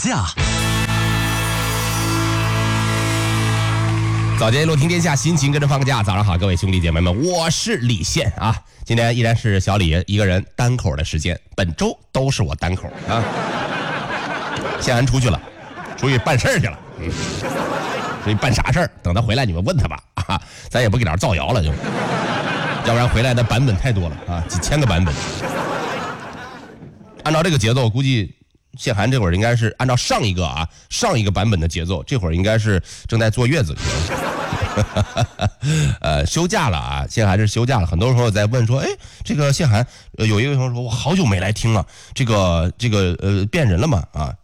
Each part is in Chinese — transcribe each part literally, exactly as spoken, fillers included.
假。 早间一路听天下，心情跟着放个假。早上好，各位兄弟姐妹们，我是李现啊。今天依然是小李一个人单口的时间，本周都是我单口啊。现安出去了，出去办事儿去了，嗯，出去办啥事儿？等他回来你们问他吧啊，咱也不给点造谣了就，要不然回来的版本太多了啊，几千个版本。按照这个节奏，估计谢涵这会儿应该是按照上一个啊上一个版本的节奏，这会儿应该是正在坐月子。呃，休假了啊，谢涵是休假了。很多朋友在问说，哎，这个谢涵，呃，有一位朋友说，我好久没来听了，这个这个呃变人了嘛啊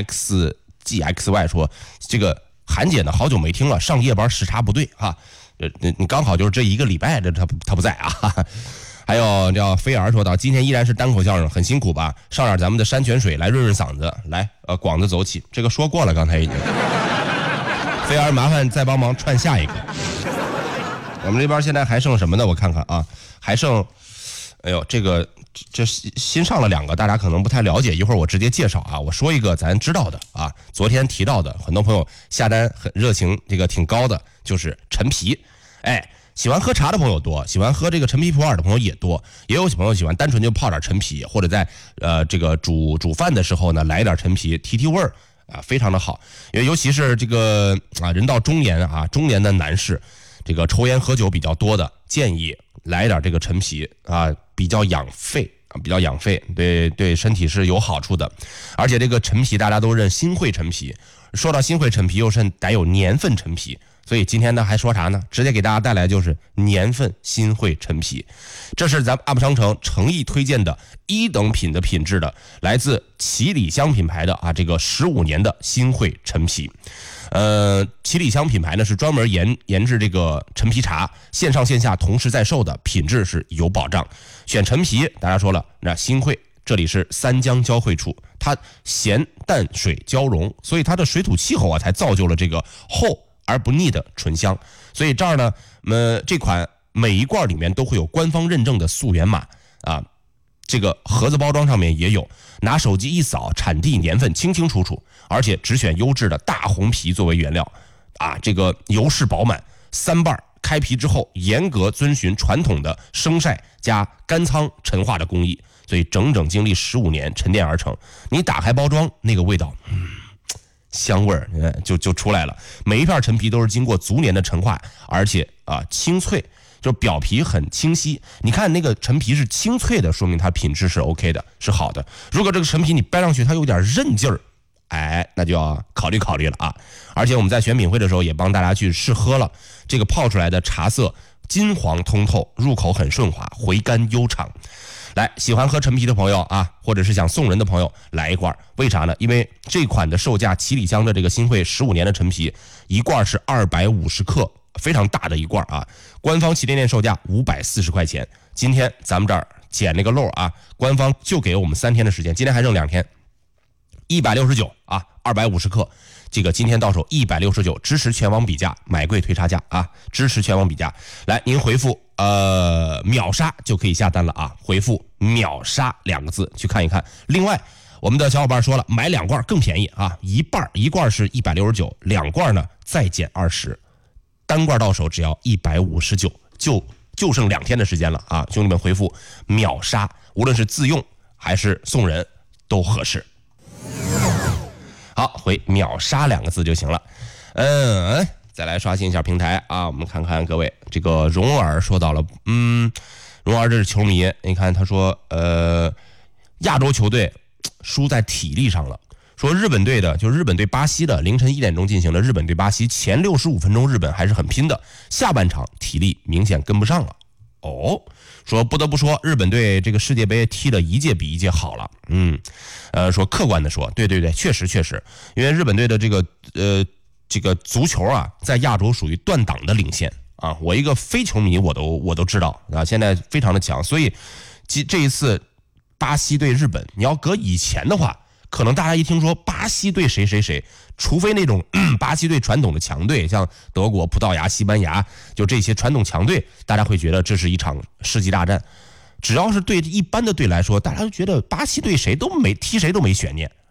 ？X G X Y 说，这个涵姐呢好久没听了，上夜班时差不对啊，呃，你刚好就是这一个礼拜，这他他不在啊。还有叫飞儿说到，今天依然是单口相声，很辛苦吧？上点咱们的山泉水来润润嗓子，来，呃，广子走起，这个说过了，刚才已经。飞儿，麻烦再帮忙串下一个。我们这边现在还剩什么呢？我看看啊，还剩，哎呦，这个这新上了两个，大家可能不太了解，一会儿我直接介绍啊。我说一个咱知道的啊，昨天提到的，很多朋友下单很热情，这个挺高的，就是陈皮，哎。喜欢喝茶的朋友多，喜欢喝这个陈皮普洱的朋友也多，也有朋友喜欢单纯就泡点陈皮，或者在呃这个煮煮饭的时候呢来点陈皮提提味儿啊，非常的好。因为尤其是这个啊人到中年啊，中年的男士，这个抽烟喝酒比较多的，建议来点这个陈皮啊，比较养肺啊，比较养肺，对对身体是有好处的。而且这个陈皮大家都认新会陈皮，说到新会陈皮又是带有年份陈皮。所以今天呢还说啥呢？直接给大家带来就是年份新会陈皮，这是咱们 U P 商城诚意推荐的一等品的品质的，来自七里香品牌的啊这个十五年的新会陈皮。呃，七里香品牌呢是专门研研制这个陈皮茶，线上线下同时在售的，品质是有保障。选陈皮，大家说了，那新会这里是三江交汇处，它咸淡水交融，所以它的水土气候啊才造就了这个厚而不腻的醇香。所以这儿呢，呃，这款每一罐里面都会有官方认证的溯源码啊，这个盒子包装上面也有，拿手机一扫，产地年份清清楚楚，而且只选优质的大红皮作为原料，啊，这个油势饱满，三瓣开皮之后严格遵循传统的生晒加干仓陈化的工艺，所以整整经历十五年沉淀而成。你打开包装，那个味道，嗯。香味儿就就出来了，每一片陈皮都是经过足年的陈化，而且啊清脆，就表皮很清晰。你看那个陈皮是清脆的，说明它品质是 OK 的，是好的。如果这个陈皮你掰上去它有点韧劲儿，哎，那就要考虑考虑了啊。而且我们在选品会的时候也帮大家去试喝了，这个泡出来的茶色金黄通透，入口很顺滑，回甘悠长。来，喜欢喝陈皮的朋友啊，或者是想送人的朋友来一罐，为啥呢？因为这款的售价，七里香的这个新会十五年的陈皮，一罐是二百五十克，非常大的一罐啊。官方旗舰店售价五百四十块钱，今天咱们这儿捡那个漏啊，官方就给我们三天的时间，今天还剩两天，一百六十九啊，二百五十克。这个今天到手一百六十九，支持全网比价，买贵退差价啊！支持全网比价，来您回复呃秒杀就可以下单了啊！回复秒杀两个字去看一看。另外，我们的小伙伴说了，买两罐更便宜啊，一半一罐是一百六十九，两罐呢再减二十，单罐到手只要一百五十九，就就剩两天的时间了啊！兄弟们回复秒杀，无论是自用还是送人都合适。好，回秒杀两个字就行了。嗯，再来刷新一下平台啊，我们看看各位，这个蓉儿说到了，嗯，蓉儿这是球迷，你看他说，呃，亚洲球队输在体力上了。说日本队的，就是日本对巴西的，凌晨一点钟进行的日本对巴西，前六十五分钟日本还是很拼的，下半场体力明显跟不上了。哦，说不得不说，日本队这个世界杯踢的一届比一届好了。嗯，呃，说客观的说，对对对，确实确实，因为日本队的这个呃这个足球啊，在亚洲属于断档的领先啊。我一个非球迷，我都我都知道啊，现在非常的强。所以这一次巴西对日本，你要搁以前的话，可能大家一听说巴西对谁谁谁，除非那种巴西队传统的强队，像德国、葡萄牙、西班牙，就这些传统强队，大家会觉得这是一场世纪大战。只要是对一般的队来说，大家都觉得巴西队谁都没踢谁都没悬念，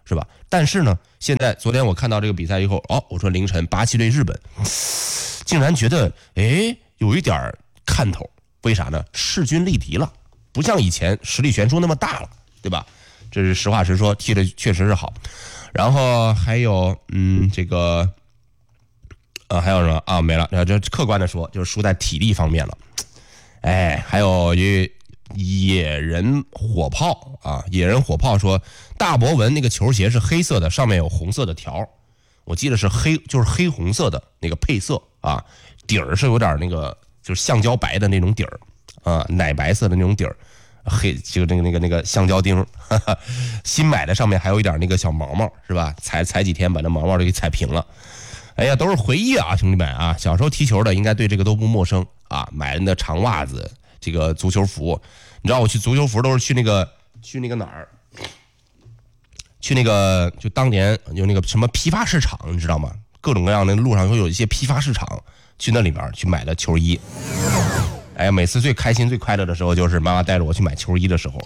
是吧？但是呢，现在昨天我看到这个比赛以后，哦，我说凌晨巴西对日本，竟然觉得哎有一点看头，为啥呢？势均力敌了，不像以前实力悬殊那么大了，对吧？这是实话实说，踢的确实是好。然后还有嗯这个。呃，还有什么啊？没了。这客观的说，就是输在体力方面了。哎，还有一野人火炮啊，野人火炮说，大博文那个球鞋是黑色的，上面有红色的条，我记得是黑，就是黑红色的那个配色啊，底儿是有点那个就是橡胶白的那种底儿啊，奶白色的那种底儿，黑就那个那个那个橡胶钉，哈哈，新买的上面还有一点那个小毛毛，是吧？踩踩几天把那毛毛都给踩平了。哎呀，都是回忆啊，兄弟们啊！小时候踢球的应该对这个都不陌生啊。买人的长袜子，这个足球服，你知道我去足球服都是去那个去那个哪儿？去那个就当年有那个什么批发市场，你知道吗？各种各样的路上会有一些批发市场，去那里面去买的球衣。哎呀，每次最开心最快乐的时候就是妈妈带着我去买球衣的时候。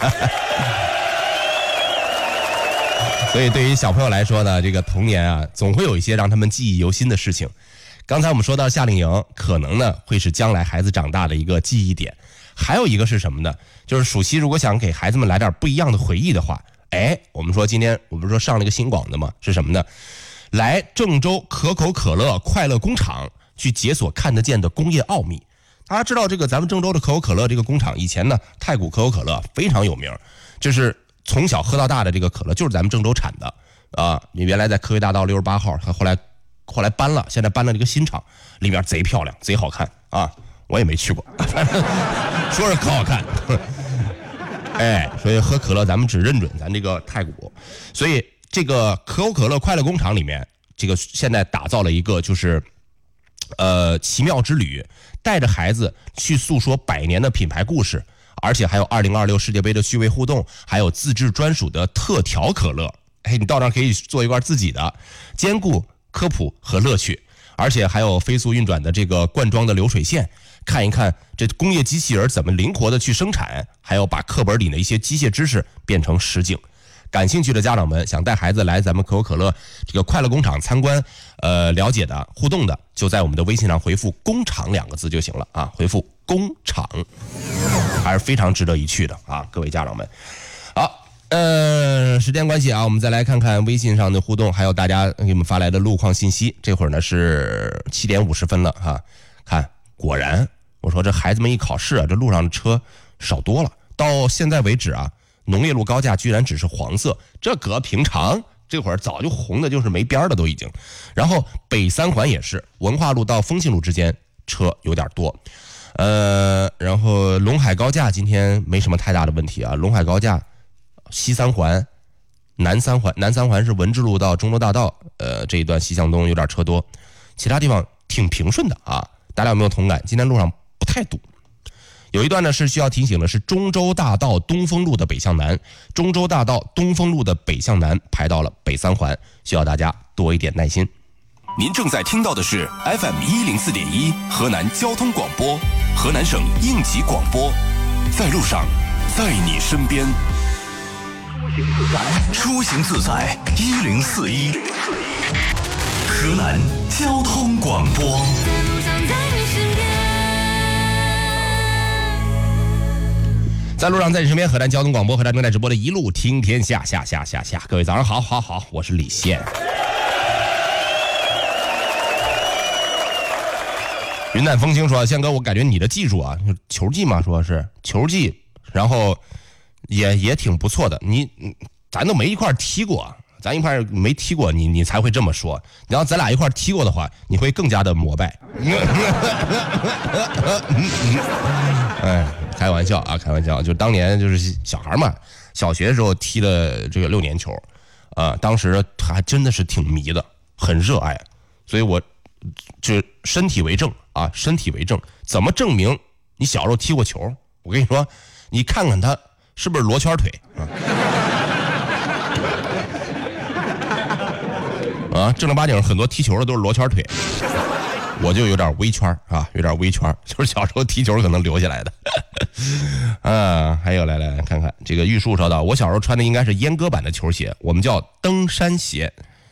所以对于小朋友来说呢，这个童年啊，总会有一些让他们记忆犹新的事情。刚才我们说到夏令营，可能呢会是将来孩子长大的一个记忆点。还有一个是什么呢？就是暑期如果想给孩子们来点不一样的回忆的话，哎，我们说今天我们说上了一个新广的嘛，是什么呢？来郑州可口可乐快乐工厂去解锁看得见的工业奥秘。大家知道这个咱们郑州的可口可乐这个工厂，以前呢太古可口可乐非常有名，就是从小喝到大的这个可乐就是咱们郑州产的啊！你原来在科学大道六十八号，他后来后来搬了，现在搬了这个新厂，里面贼漂亮，贼好看啊！我也没去过，说是可好看。哎，所以喝可乐咱们只认准咱这个太古，所以这个可口可乐快乐工厂里面，这个现在打造了一个就是呃奇妙之旅，带着孩子去诉说百年的品牌故事。而且还有二零二六世界杯的趣味互动，还有自制专属的特调可乐。哎，你到那儿可以做一罐自己的，兼顾科普和乐趣。而且还有飞速运转的这个灌装的流水线，看一看这工业机器人怎么灵活的去生产，还有把课本里的一些机械知识变成实景。感兴趣的家长们想带孩子来咱们可口可乐这个快乐工厂参观，呃，了解的互动的，就在我们的微信上回复工厂两个字就行了啊，回复工厂，还是非常值得一去的啊，各位家长们。好，呃，时间关系啊，我们再来看看微信上的互动，还有大家给我们发来的路况信息。这会儿呢是七点五十分了哈、啊，看，果然我说这孩子们一考试啊，这路上的车少多了，到现在为止啊。农业路高架居然只是黄色，这搁平常这会儿早就红的就是没边了都已经。然后北三环也是，文化路到丰信路之间车有点多。呃，然后陇海高架今天没什么太大的问题啊，陇海高架西三环、南三环，南三环是文治路到钟楼大道，呃这一段西向东有点车多，其他地方挺平顺的啊。大家有没有同感？今天路上不太堵。有一段呢是需要提醒的，是中州大道东风路的北向南，中州大道东风路的北向南排到了北三环，需要大家多一点耐心。 您正在听到的是 F M 一零四点一河南交通广播，河南省应急广播，在路上，在你身边。出行自在一零四一，河南交通广播。 在路上，在你身边，河南交通广播，河南正在直播的一路听天下，下下下下，各位早上好，好好，我是李现。云淡风轻说，宪哥，我感觉你的技术啊，球技嘛，说是球技，然后也也挺不错的。你咱都没一块踢过，咱一块没踢过，你你才会这么说。然后咱俩一块踢过的话，你会更加的膜拜。哎，开玩笑啊，开玩笑，就当年就是小孩嘛，小学的时候踢了这个六年球，啊、呃，当时还真的是挺迷的，很热爱，所以我就身体为证啊，身体为证，怎么证明你小时候踢过球？我跟你说，你看看他是不是罗圈腿啊？啊，正儿八经很多踢球的都是罗圈腿。我就有点微圈啊，有点微圈，就是小时候踢球可能留下来的。 啊，还有来来看看这个玉树说道，我小时候穿的应该是阉割版的球鞋，我们叫登山鞋。